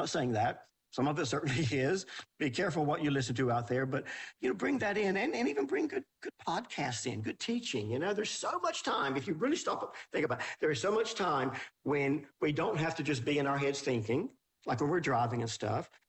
not saying that. Some of it certainly is. Be careful what you listen to out there, but bring that in, and even bring good podcasts in, good teaching. There's so much time. If you really stop and think about it, there is so much time when we don't have to just be in our heads thinking, like when we're driving and stuff.